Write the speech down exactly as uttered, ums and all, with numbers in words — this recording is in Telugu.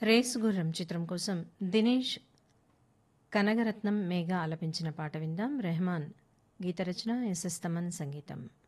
రేసు గుర్రం చిత్రం కోసం దినేష్ కనగరత్నం మేఘ ఆలపించిన పాట విందాం. రెహమాన్ గీత రచన, ఎస్ఎస్ తమన్ సంగీతం.